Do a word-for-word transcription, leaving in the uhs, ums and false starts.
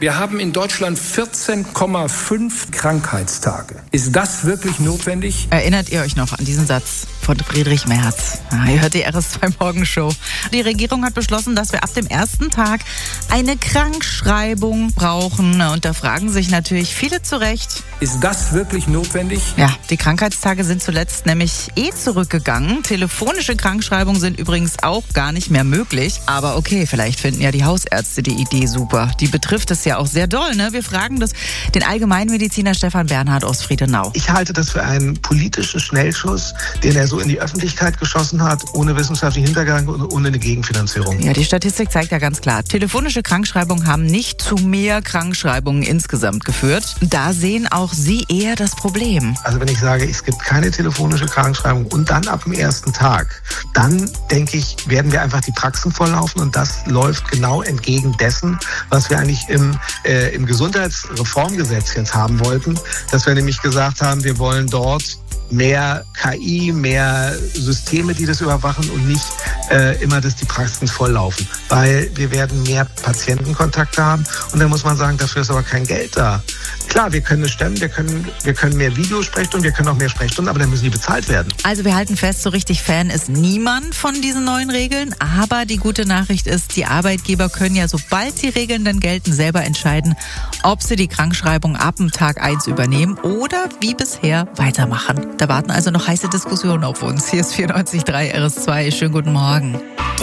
Wir haben in Deutschland vierzehn Komma fünf Krankheitstage. Ist das wirklich notwendig? Erinnert ihr euch noch an diesen Satz von Friedrich Merz? Ja, ihr hört die R S zwei Morgenshow. Die Regierung hat beschlossen, dass wir ab dem ersten Tag eine Krankschreibung brauchen. Und da fragen sich natürlich viele zu Recht: Ist das wirklich notwendig? Ja, die Krankheitstage sind zuletzt nämlich eh zurückgegangen. Telefonische Krankschreibungen sind übrigens auch gar nicht mehr möglich. Aber okay, vielleicht finden ja die Hausärzte die Idee super. Die betrifft es ja auch sehr doll, ne? Wir fragen das den Allgemeinmediziner Stefan Bernhard aus Friedenau. Ich halte das für einen politischen Schnellschuss, den er so in die Öffentlichkeit geschossen hat, ohne wissenschaftlichen Hintergang und ohne eine Gegenfinanzierung. Ja, die Statistik zeigt ja ganz klar, telefonische Krankschreibungen haben nicht zu mehr Krankschreibungen insgesamt geführt. Da sehen auch Sie eher das Problem. Also wenn ich sage, es gibt keine telefonische Krankschreibung und dann ab dem ersten Tag, dann denke ich, werden wir einfach die Praxen volllaufen und das läuft genau entgegen dessen, was wir eigentlich im, äh, im Gesundheitsreformgesetz jetzt haben wollten, dass wir nämlich gesagt haben, wir wollen dort mehr K I, mehr Systeme, die das überwachen und nicht äh, immer, dass die Praxen volllaufen. Weil wir werden mehr Patientenkontakte haben und dann muss man sagen, dafür ist aber kein Geld da. Klar, wir können es stemmen, wir können, wir können mehr Videosprechstunden, wir können auch mehr Sprechstunden, aber dann müssen die bezahlt werden. Also wir halten fest, so richtig Fan ist niemand von diesen neuen Regeln. Aber die gute Nachricht ist, die Arbeitgeber können ja, sobald die Regeln dann gelten, selber entscheiden, ob sie die Krankschreibung ab dem Tag eins übernehmen oder wie bisher weitermachen. Da warten also noch heiße Diskussionen auf uns. Hier ist vierundneunzig Komma drei R S zwei. Schönen guten Morgen.